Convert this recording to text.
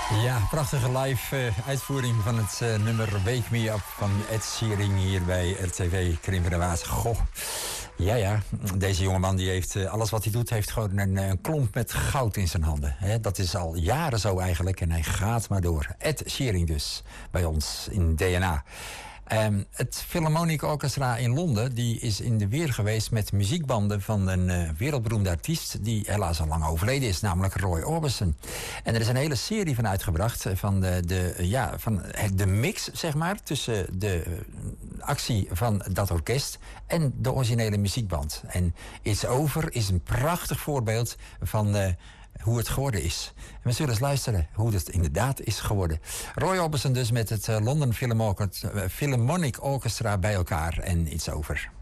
Ja, prachtige live uitvoering van het nummer Wake Me Up van Ed Sheeran hier bij RTV Krimpen de Waas. Goh, ja, deze jongeman die heeft alles wat hij doet, heeft gewoon een klomp met goud in zijn handen. Dat is al jaren zo eigenlijk en hij gaat maar door. Ed Sheeran dus, bij ons in DNA. Het Philharmonic Orchestra in Londen die is in de weer geweest met muziekbanden van een wereldberoemde artiest die helaas al lang overleden is, namelijk Roy Orbison. En er is een hele serie van uitgebracht van de mix, zeg maar, tussen de actie van dat orkest en de originele muziekband. En It's Over is een prachtig voorbeeld van hoe het geworden is. En we zullen eens luisteren hoe het inderdaad is geworden. Roy Orbison dus met het London Philharmonic Orchestra bij elkaar en It's Over.